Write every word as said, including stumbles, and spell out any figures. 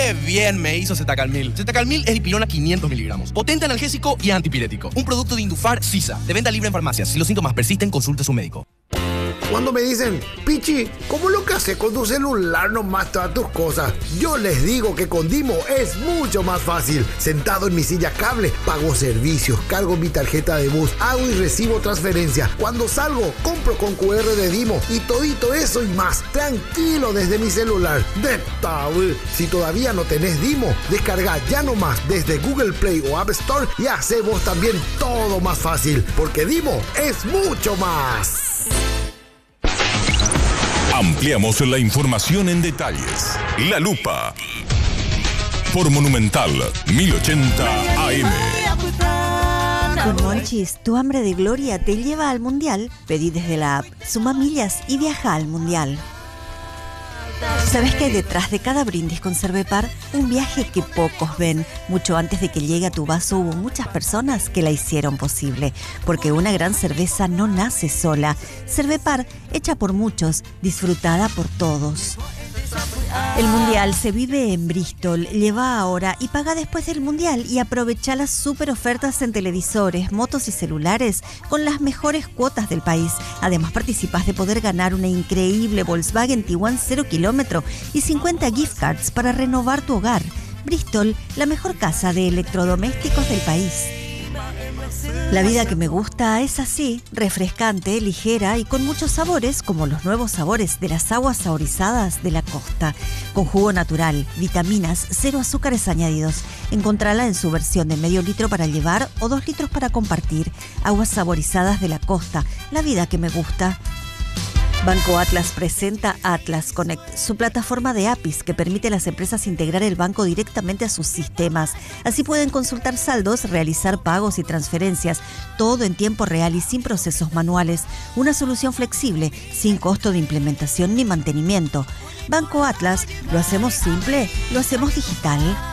¡Qué bien me hizo Zetacalmil! Zetacalmil es dipirona quinientos miligramos. Potente analgésico y antipirético. Un producto de Indufar Sisa. De venta libre en farmacias. Si los síntomas persisten, consulte a su médico. Cuando me dicen, Pichi, ¿cómo lo que haces con tu celular nomás todas tus cosas? Yo les digo que con Dimo es mucho más fácil. Sentado en mi silla cable, pago servicios, cargo mi tarjeta de bus, hago y recibo transferencia. Cuando salgo, compro con cu erre de Dimo y todito eso y más. Tranquilo desde mi celular. De tabú. Si todavía no tenés Dimo, descarga ya nomás desde Google Play o App Store y hace vos también todo más fácil. Porque Dimo es mucho más. Ampliamos la información en detalles. La Lupa. Por Monumental mil ochenta A M. Con Monchis, tu hambre de gloria te lleva al Mundial. Pedí desde la app, suma millas y viaja al Mundial. ¿Sabes qué hay detrás de cada brindis con Cervepar? Un viaje que pocos ven. Mucho antes de que llegue a tu vaso hubo muchas personas que la hicieron posible. Porque una gran cerveza no nace sola. Cervepar, hecha por muchos, disfrutada por todos. El Mundial se vive en Bristol. Lleva ahora y paga después del Mundial y aprovecha las super ofertas en televisores, motos y celulares con las mejores cuotas del país. Además participas de poder ganar una increíble Volkswagen Tiguan cero kilómetro y cincuenta gift cards para renovar tu hogar. Bristol, la mejor casa de electrodomésticos del país. La vida que me gusta es así, refrescante, ligera y con muchos sabores, como los nuevos sabores de las aguas saborizadas de la costa. Con jugo natural, vitaminas, cero azúcares añadidos. Encontrala en su versión de medio litro para llevar o dos litros para compartir. Aguas saborizadas de la costa, la vida que me gusta. Banco Atlas presenta Atlas Connect, su plataforma de A P Is que permite a las empresas integrar el banco directamente a sus sistemas. Así pueden consultar saldos, realizar pagos y transferencias, todo en tiempo real y sin procesos manuales. Una solución flexible, sin costo de implementación ni mantenimiento. Banco Atlas, lo hacemos simple, lo hacemos digital.